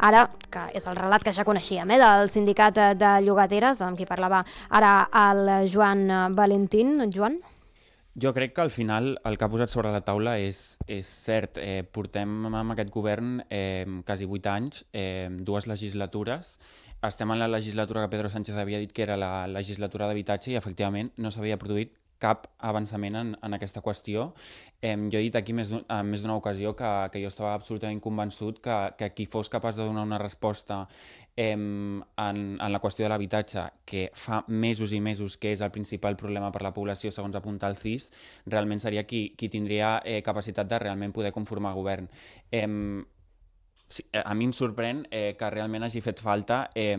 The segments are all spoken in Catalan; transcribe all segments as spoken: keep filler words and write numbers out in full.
ara, que és el relat que ja coneixíem, eh, del sindicat de llogateres, amb qui parlava ara el Joan Valentín. Joan? Jo crec que al final el que ha posat sobre la taula és, és cert. Eh, portem amb aquest govern eh, quasi vuit anys, eh, dues legislatures. Estem en la legislatura que Pedro Sánchez havia dit que era la legislatura d'habitatge i efectivament no s'havia produït cap avançament en, en aquesta qüestió. Eh, jo he dit aquí més d'un- en més d'una ocasió que, que jo estava absolutament convençut que, que qui fos capaç de donar una resposta eh, en, en la qüestió de l'habitatge, que fa mesos i mesos que és el principal problema per la població, segons apunta el C I S, realment seria qui, qui tindria eh, capacitat de realment poder conformar govern. Eh, sí, a mi em sorprèn eh, que realment hagi fet falta eh,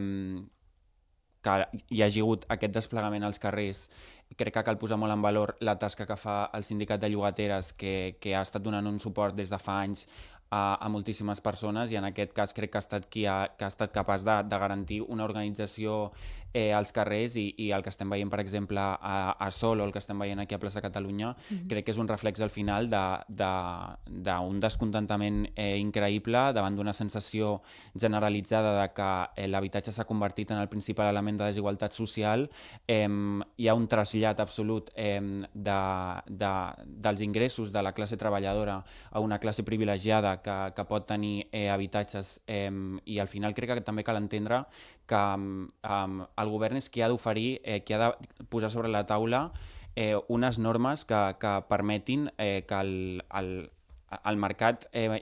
que hi hagi hagut aquest desplegament als carrers. Crec que cal posar molt en valor la tasca que fa el sindicat de llogateres, que, que ha estat donant un suport des de fa anys a, a moltíssimes persones, i en aquest cas crec que ha estat qui ha, que ha estat capaç de, de garantir una organització eh, als carrers, i, i el que estem veient, per exemple, a, a Sol, o el que estem veient aquí a Plaça Catalunya, mm-hmm. crec que és un reflex al final d'un de, de, de descontentament eh, increïble davant d'una sensació generalitzada de que eh, l'habitatge s'ha convertit en el principal element de desigualtat social. Eh, hi ha un trasllat absolut eh, de, de, dels ingressos de la classe treballadora a una classe privilegiada que, que pot tenir eh, habitatges, eh, i al final crec que també cal entendre que um, el govern és qui ha d'oferir, eh, qui ha de posar sobre la taula eh, unes normes que, que permetin eh, que el, el, el mercat eh,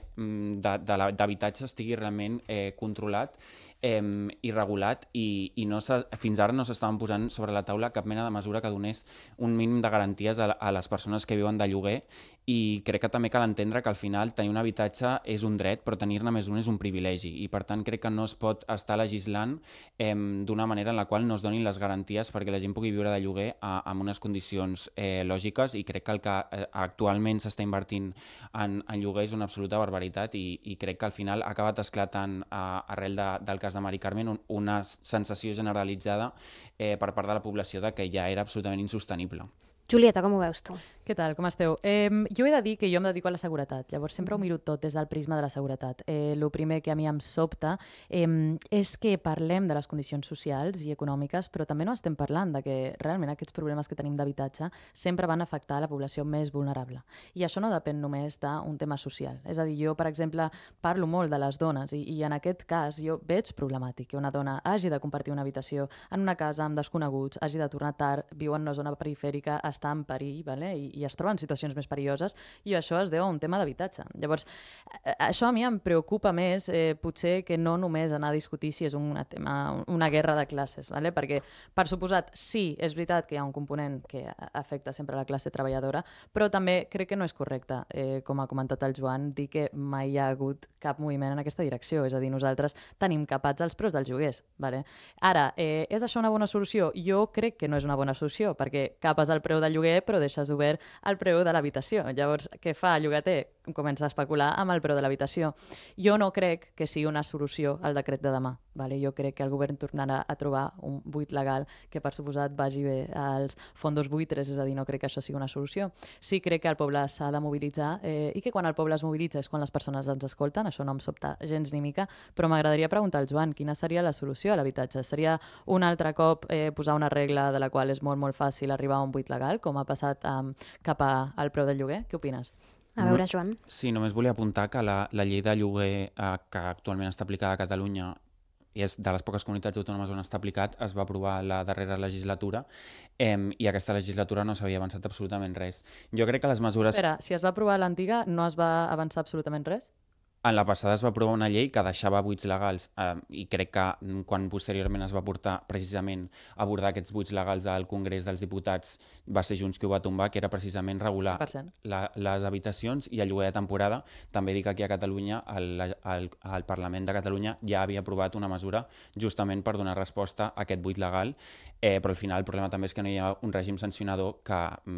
d'habitatge estigui realment eh, controlat eh, i regulat, i, i no fins ara no s'estaven posant sobre la taula cap mena de mesura que donés un mínim de garanties a, a les persones que viuen de lloguer. I crec que també cal entendre que al final tenir un habitatge és un dret, però tenir-ne més d'un és un privilegi, i per tant crec que no es pot estar legislant eh, d'una manera en la qual no es donin les garanties perquè la gent pugui viure de lloguer a, amb unes condicions eh, lògiques, i crec que el que eh, actualment s'està invertint en, en lloguer és una absoluta barbaritat, i, i crec que al final ha acabat esclatant eh, arrel de, del cas de Mari Carmen un, una sensació generalitzada eh, per part de la població de que ja era absolutament insostenible. Julieta, com ho veus tu? Què tal, com esteu? Eh, jo he de dir que jo em dedico a la seguretat, llavors sempre ho miro tot des del prisma de la seguretat. Eh, el primer que a mi em sobta eh, és que parlem de les condicions socials i econòmiques, però també no estem parlant de que realment aquests problemes que tenim d'habitatge sempre van afectar la població més vulnerable. I això no depèn només d'un tema social. És a dir, jo, per exemple, parlo molt de les dones, i, i en aquest cas jo veig problemàtic que una dona hagi de compartir una habitació en una casa amb desconeguts, hagi de tornar tard, viu en una zona perifèrica, està en perill, vale? I, i es troba en situacions més perilloses, i això es deu a un tema d'habitatge. Llavors, això a mi em preocupa més, eh, potser que no només anar a discutir si és un tema, una guerra de classes, vale? Perquè, per suposat, sí, és veritat que hi ha un component que afecta sempre la classe treballadora, però també crec que no és correcte, eh, com ha comentat el Joan, dir que mai hi ha hagut cap moviment en aquesta direcció. És a dir, nosaltres tenim capats els preus dels lloguers. Vale? Ara, eh, és això una bona solució? Jo crec que no és una bona solució, perquè capes el preu del lloguer però deixes obert el preu de l'habitació. Llavors, què fa el llogater? Comença a especular amb el preu de l'habitació. Jo no crec que sigui una solució al decret de demà. Vale? Jo crec que el govern tornarà a trobar un buit legal que, per suposat, vagi bé als fondos buitres, és a dir, no crec que això sigui una solució. Sí crec que el poble s'ha de mobilitzar eh, i que quan el poble es mobilitza és quan les persones ens escolten, això no em sobta gens ni mica, però m'agradaria preguntar al Joan quina seria la solució a l'habitatge. Seria un altre cop eh, posar una regla de la qual és molt, molt fàcil arribar a un buit legal, com ha passat um, cap a, al preu del lloguer? Què opines? A veure, Joan. Sí, només volia apuntar que la, la llei de lloguer eh, que actualment està aplicada a Catalunya i és de les poques comunitats autònomes on està aplicat, es va aprovar la darrera legislatura eh, i aquesta legislatura no s'havia avançat absolutament res. Jo crec que les mesures... Espera, si es va aprovar l'antiga, no es va avançar absolutament res? En la passada es va aprovar una llei que deixava buits legals eh, i crec que quan posteriorment es va portar precisament a abordar aquests buits legals al Congrés dels Diputats va ser Junts qui ho va tombar, que era precisament regular la, les habitacions i el lloguer de temporada. També dic que aquí a Catalunya el, el, el Parlament de Catalunya ja havia aprovat una mesura justament per donar resposta a aquest buit legal, eh, però al final el problema també és que no hi ha un règim sancionador que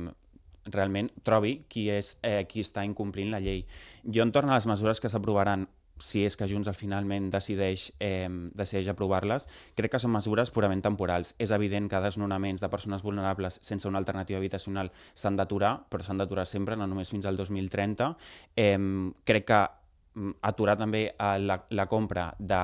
realment trobi qui, és, eh, qui està incomplint la llei. Jo, entorn a les mesures que s'aprovaran, si és que Junts finalment decideix, eh, decideix aprovar-les, crec que són mesures purament temporals. És evident que desnonaments de persones vulnerables sense una alternativa habitacional s'han d'aturar, però s'han d'aturar sempre, no només fins al dos mil trenta. Eh, crec que aturar també la, la compra de